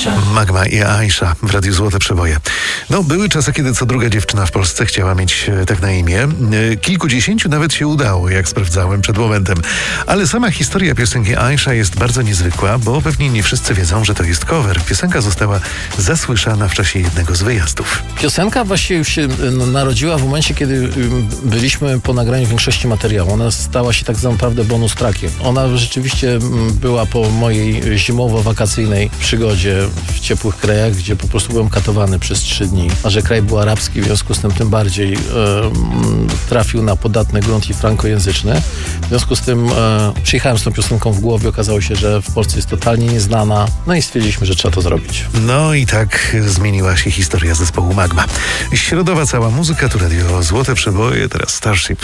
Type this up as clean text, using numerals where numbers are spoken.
Aisha. Magma i Aisha w Radiu Złote Przeboje. No, były czasy, kiedy co druga dziewczyna w Polsce chciała mieć tak na imię. Kilkudziesięciu nawet się udało, jak sprawdzałem przed momentem. Ale sama historia piosenki Aisha jest bardzo niezwykła, bo pewnie nie wszyscy wiedzą, że to jest cover. Piosenka została zasłyszana w czasie jednego z wyjazdów. Piosenka właściwie już się narodziła w momencie, kiedy byliśmy po nagraniu większości materiału. Ona stała się tak naprawdę bonus trackiem. Ona rzeczywiście była po mojej zimowo-wakacyjnej przygodzie w ciepłych krajach, gdzie po prostu byłem katowany przez 3 dni. A że kraj był arabski, w związku z tym bardziej trafił na podatny grunt i frankojęzyczny. W związku z tym przyjechałem z tą piosenką w głowie. Okazało się, że w Polsce jest totalnie nieznana. No i stwierdziliśmy, że trzeba to zrobić. No i tak zmieniła się historia zespołu Magma. Środowa cała muzyka, tu Radio Złote Przeboje, teraz Starship.